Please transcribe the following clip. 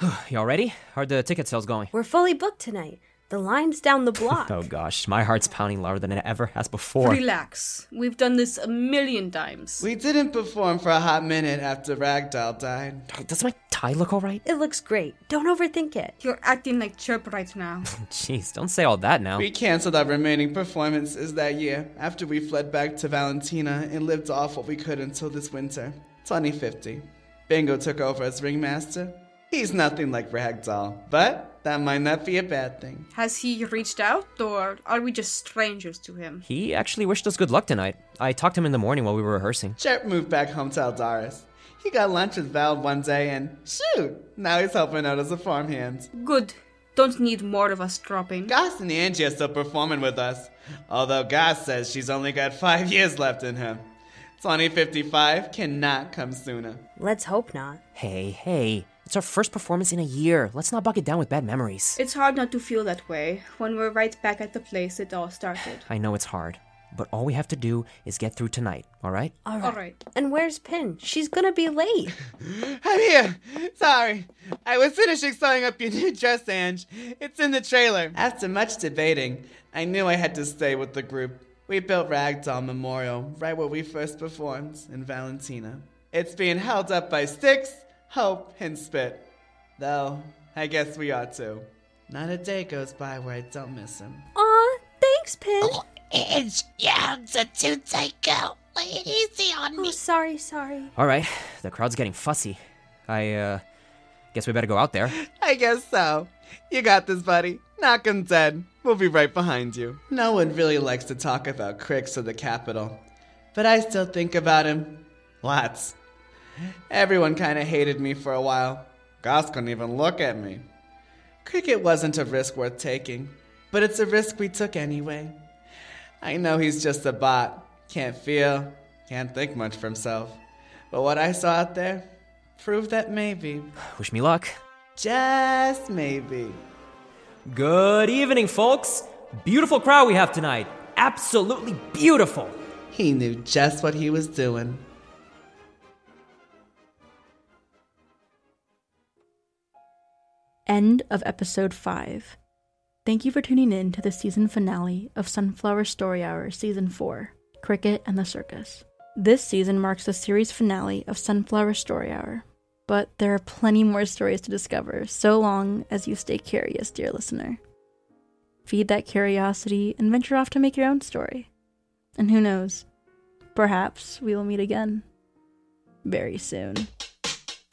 Y'all ready? How'd the ticket sales going? We're fully booked tonight. The line's down the block. Oh gosh, my heart's pounding louder than it ever has before. Relax. We've done this a million times. We didn't perform for a hot minute after Ragdoll died. Does my tie look alright? It looks great. Don't overthink it. You're acting like Chirp right now. Jeez, don't say all that now. We canceled our remaining performances that year after we fled back to Valentina and lived off what we could until this winter, 2050. Bingo took over as ringmaster. He's nothing like Ragdoll, but that might not be a bad thing. Has he reached out, or are we just strangers to him? He actually wished us good luck tonight. I talked to him in the morning while we were rehearsing. Chirp moved back home to Eldaris. He got lunch with Val one day and, shoot, now he's helping out as a farmhand. Good. Don't need more of us dropping. Goss and Angie are still performing with us, although Goss says she's only got 5 years left in her. 2055 cannot come sooner. Let's hope not. Hey. It's our first performance in a year. Let's not bog it down with bad memories. It's hard not to feel that way when we're right back at the place it all started. I know it's hard, but all we have to do is get through tonight, alright? All All right. And where's Pin? She's gonna be late. I'm here. Sorry. I was finishing sewing up your new dress, Ange. It's in the trailer. After much debating, I knew I had to stay with the group. We built Ragdoll Memorial right where we first performed, in Valentina. It's being held up by Styx, Hope, and Spit. Though, I guess we ought to. Not a day goes by where I don't miss him. Aw, thanks, Pin. Oh, Ange, your hugs are too tight, girl. Lay it easy on Oh, me. sorry. Alright, the crowd's getting fussy. I guess we better go out there. I guess so. You got this, buddy. Knock him dead. We'll be right behind you. No one really likes to talk about Crix or the Capitol, but I still think about him. Lots. Everyone kind of hated me for a while. Goss couldn't even look at me. Cricket wasn't a risk worth taking, but it's a risk we took anyway. I know he's just a bot. Can't feel, can't think much for himself. But what I saw out there proved that maybe, Wish me luck. just maybe, Good evening, folks. Beautiful crowd we have tonight. Absolutely beautiful. he knew just what he was doing. End of episode 5. Thank you for tuning in to the season finale of Sunflower Story Hour Season 4, Cricket and the Circus. This season marks the series finale of Sunflower Story Hour, but there are plenty more stories to discover so long as you stay curious, dear listener. Feed that curiosity and venture off to make your own story. And who knows, perhaps we will meet again very soon.